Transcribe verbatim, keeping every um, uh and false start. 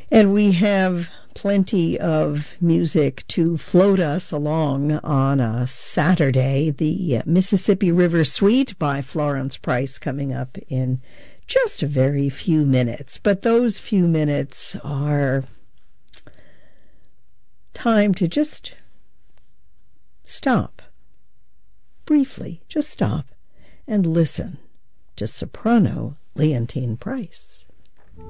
And we have plenty of music to float us along on a Saturday. The Mississippi River Suite by Florence Price coming up in just a very few minutes. But those few minutes are time to just stop, briefly, just stop and listen to soprano Leontyne Price.